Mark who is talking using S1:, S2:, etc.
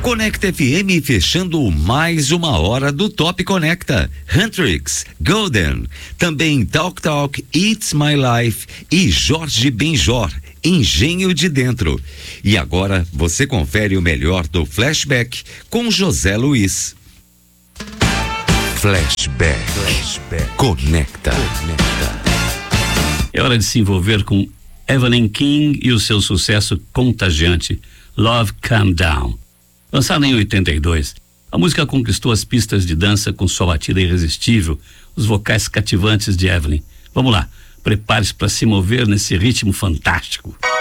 S1: Conecta FM fechando mais uma hora do Top Conecta. Huntrix, Golden, também Talk Talk, It's My Life e Jorge Benjor, Engenho de Dentro. E agora você confere o melhor do Flashback com José Luiz. Flashback. Conecta.
S2: É hora de se envolver com Evelyn King e o seu sucesso contagiante, Love Calm Down. Lançada em 82, a música conquistou as pistas de dança com sua batida irresistível, os vocais cativantes de Evelyn. Vamos lá, prepare-se para se mover nesse ritmo fantástico.